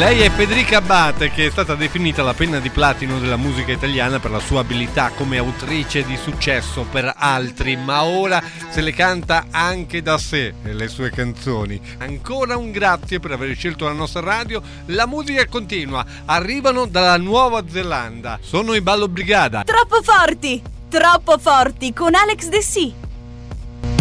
Lei è Federica Abbate, che è stata definita la penna di platino della musica italiana per la sua abilità come autrice di successo per altri, ma ora se le canta anche da sé le sue canzoni. Ancora un grazie per aver scelto la nostra radio. La musica continua, arrivano dalla Nuova Zelanda, sono i Ballo Brigada. Troppo forti con Alex De Sì.